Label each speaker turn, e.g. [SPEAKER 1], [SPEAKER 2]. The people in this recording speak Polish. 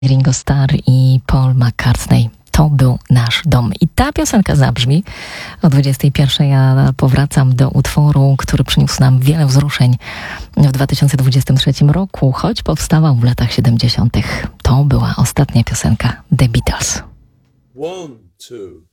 [SPEAKER 1] Ringo Starr i Paul McCartney. To był nasz dom. I ta piosenka zabrzmi o 21:00. Ja powracam do utworu, który przyniósł nam wiele wzruszeń w 2023 roku, choć powstawał w latach 70. To była ostatnia piosenka The Beatles.
[SPEAKER 2] 1, 2